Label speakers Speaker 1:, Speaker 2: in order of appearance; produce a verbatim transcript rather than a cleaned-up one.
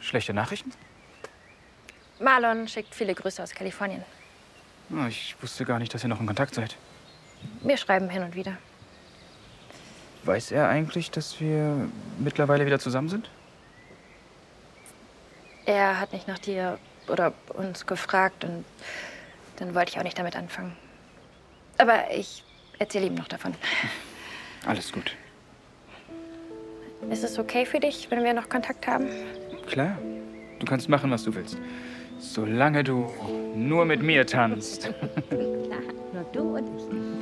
Speaker 1: Schlechte Nachrichten?
Speaker 2: Marlon schickt viele Grüße aus Kalifornien.
Speaker 1: Oh, ich wusste gar nicht, dass ihr noch in Kontakt seid.
Speaker 2: Wir schreiben hin und wieder.
Speaker 1: Weiß er eigentlich, dass wir mittlerweile wieder zusammen sind?
Speaker 2: Er hat nicht nach dir oder uns gefragt und dann wollte ich auch nicht damit anfangen. Aber ich erzähle ihm noch davon.
Speaker 1: Alles gut.
Speaker 2: Ist es okay für dich, wenn wir noch Kontakt haben?
Speaker 1: Klar. Du kannst machen, was du willst. Solange du nur mit mir tanzt.
Speaker 3: Klar, nur du und ich.